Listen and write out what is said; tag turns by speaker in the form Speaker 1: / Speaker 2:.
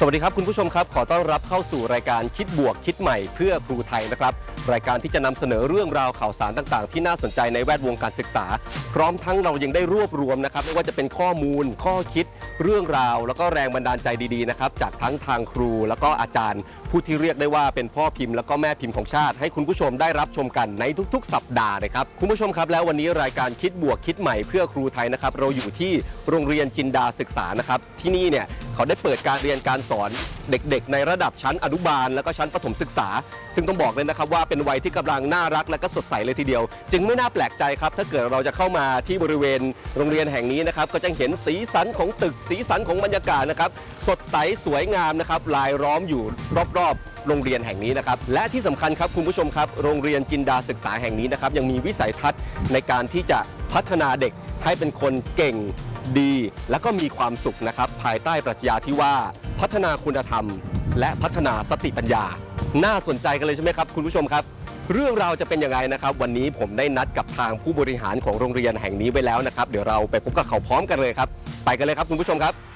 Speaker 1: สวัสดีครับคุณผู้ชมครับขอต้อนรับเข้าสู่รายการคิดบวกคิดใหม่เพื่อครูไทยนะครับรายการที่จะนำเสนอเรื่องราวข่าวสารต่างๆที่น่าสนใจในแวดวงการศึกษาพร้อมทั้งเรายังได้รวบรวมนะครับไม่ว่าจะเป็นข้อมูลข้อคิดเรื่องราวแล้วก็แรงบันดาลใจดีๆนะครับจากทั้งทางครูแล้วก็อาจารย์ผู้ที่เรียกได้ว่าเป็นพ่อพิมพ์แล้วก็แม่พิมพ์ของชาติให้คุณผู้ชมได้รับชมกันในทุกๆสัปดาห์นะครับคุณผู้ชมครับแล้ววันนี้รายการคิดบวกคิดใหม่เพื่อครูไทยนะครับเราอยู่ที่โรงเรียนจินดาศึกษานะครับที่นี่เนี่ยเขาได้เปิดการเรียนการสอนเด็กๆในระดับชั้นอนุบาลแล้วก็ชั้นประถมศึกษาซึ่งต้องบอกเลยนะครับว่าเป็นวัยที่กำลังน่ารักและก็สดใสเลยทีเดียวจึงไม่น่าแปลกใจครับถ้าเกิดเราจะเข้ามาที่บริเวณโรงเรียนแห่งนี้นะครับก็จะเห็นสีสันของตึกสีสันของบรรยากาศนะครับสดใสสวยงามนะครับรายล้อมอยู่รอบๆโรงเรียนแห่งนี้นะครับและที่สำคัญครับคุณผู้ชมครับโรงเรียนจินดาศึกษาแห่งนี้นะครับยังมีวิสัยทัศน์ในการที่จะพัฒนาเด็กให้เป็นคนเก่งดีและก็มีความสุขนะครับภายใต้ปรัชญาที่ว่าพัฒนาคุณธรรมและพัฒนาสติปัญญาน่าสนใจกันเลยใช่ไหมครับคุณผู้ชมครับเรื่องราวจะเป็นยังไงนะครับวันนี้ผมได้นัดกับทางผู้บริหารของโรงเรียนแห่งนี้ไว้แล้วนะครับเดี๋ยวเราไปพบกับเขาพร้อมกันเลยครับไปกันเลยครับคุณผู้ชมครับ